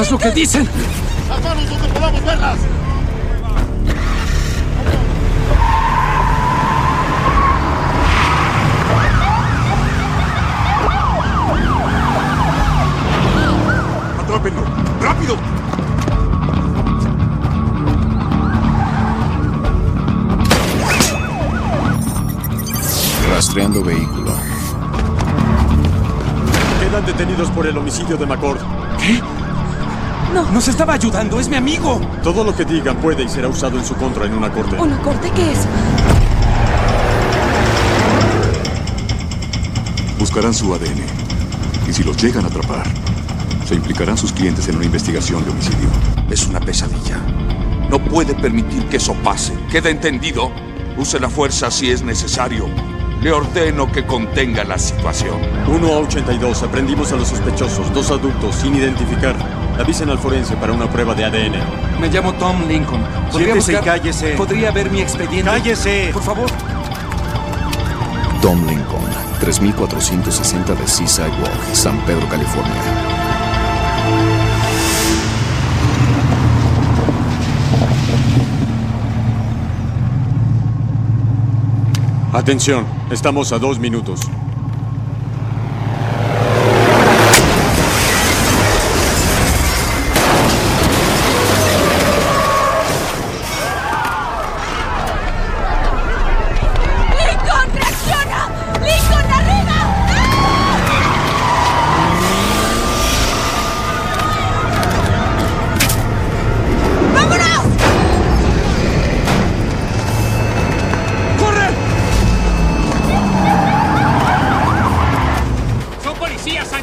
es lo que dicen? ¡Las manos donde podamos verlas! ¡Atrápenlo! ¡Rápido! Rastreando vehículo. Quedan detenidos por el homicidio de McCord. ¿Qué? No. Nos estaba ayudando, es mi amigo. Todo lo que digan puede y será usado en su contra en una corte. ¿Una corte qué es? Buscarán su ADN. Y si los llegan a atrapar, se implicarán sus clientes en una investigación de homicidio. Es una pesadilla. No puede permitir que eso pase. ¿Queda entendido? Use la fuerza si es necesario. Le ordeno que contenga la situación. 1 a 82. Aprendimos a los sospechosos. 2 adultos, sin identificar. Avisen al forense para una prueba de ADN. Me llamo Tom Lincoln. Siéntese y cállese. ¿Podría ver mi expediente? ¡Cállese! Por favor. Tom Lincoln, 3460 de Seaside Walk, San Pedro, California. Atención, estamos a 2 minutos.